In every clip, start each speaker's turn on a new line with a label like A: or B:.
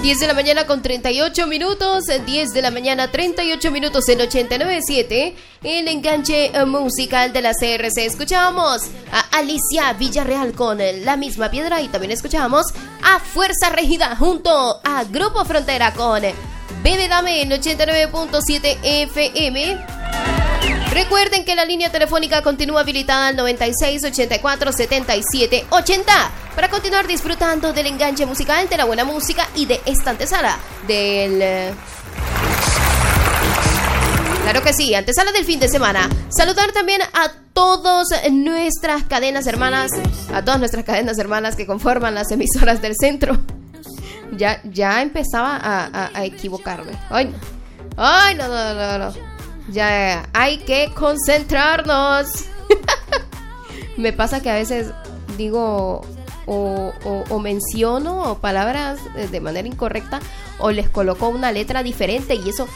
A: 10 de la mañana con 38 minutos, 10 de la mañana 38 minutos en 89.7, el enganche musical de la CRC. Escuchábamos a Alicia Villarreal con La Misma Piedra y también escuchábamos a Fuerza Regida junto a Grupo Frontera con Bebe Dame en 89.7 FM. Recuerden que la línea telefónica continúa habilitada al 96 84 77 80 para continuar disfrutando del enganche musical, de la buena música y de esta antesala del... Claro que sí, antesala del fin de semana. Saludar también a todas nuestras cadenas hermanas, que conforman las emisoras del centro. Ya empezaba a equivocarme. Ay, no. Ya hay que concentrarnos. Me pasa que a veces digo o menciono palabras de manera incorrecta o les coloco una letra diferente y eso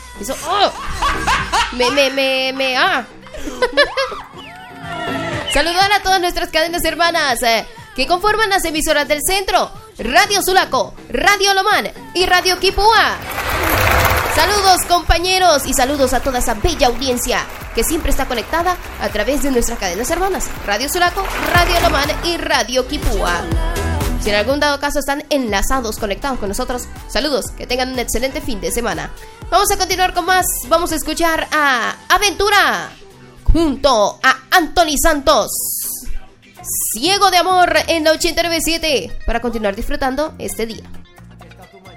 A: Saludar a todas nuestras cadenas hermanas que conforman las emisoras del centro: Radio Sulaco, Radio Lomán y Radio Quipúa. Saludos compañeros y saludos a toda esa bella audiencia que siempre está conectada a través de nuestras cadenas hermanas: Radio Sulaco, Radio Lomán y Radio Quipúa. Si en algún dado caso están enlazados, conectados con nosotros, saludos, que tengan un excelente fin de semana. Vamos a continuar con más, vamos a escuchar a Aventura junto a Anthony Santos, Ciego de Amor en la 89.7 para continuar disfrutando este día.